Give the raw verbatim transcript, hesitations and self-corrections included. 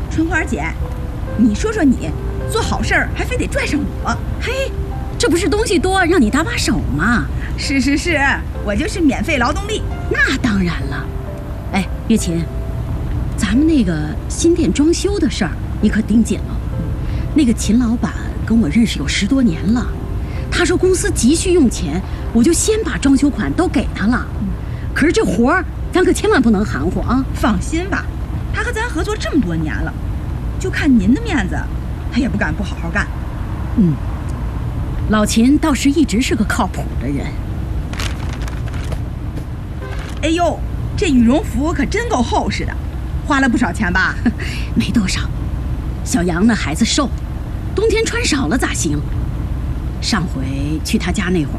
春花姐，你说说你，做好事儿还非得拽上我？ 嘿，这不是东西多让你搭把手吗？ 是是是，我就是免费劳动力。 那当然了。哎，月琴，咱们那个新店装修的事儿，你可盯紧了。那个秦老板跟我认识有十多年了，他说公司急需用钱，我就先把装修款都给他了。可是这活儿，咱可千万不能含糊啊！ 放心吧，他和咱合作这么多年了，就看您的面子，他也不敢不好好干。 嗯，老秦倒是一直是个靠谱的人。 哎呦，这羽绒服可真够厚实的，花了不少钱吧？ 没多少。小杨那孩子瘦，冬天穿少了咋行？上回去他家那会儿，